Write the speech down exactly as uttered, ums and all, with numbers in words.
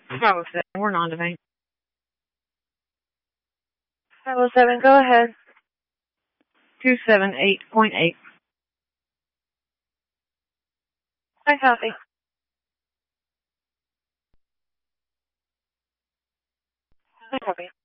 five oh seven, we're non-domain. five oh seven, go ahead. two seventy-eight point eight. I copy. I copy.